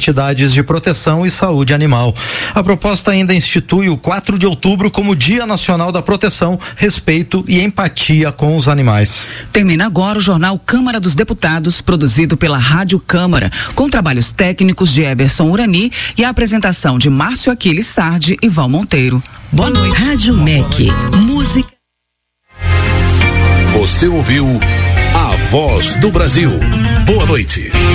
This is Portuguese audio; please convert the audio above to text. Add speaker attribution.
Speaker 1: entidades de proteção e saúde animal. A proposta ainda institui o 4 de outubro como Dia Nacional da Proteção, Respeito e Empatia com os Animais.
Speaker 2: Termina agora o jornal Câmara dos Deputados, produzido pela Rádio Câmara, com trabalhos técnicos de Everson Urani e a apresentação de Márcio Aquiles Sardi e Val Monteiro. Boa noite.
Speaker 3: Rádio MEC, música.
Speaker 4: Você ouviu A Voz do Brasil. Boa noite.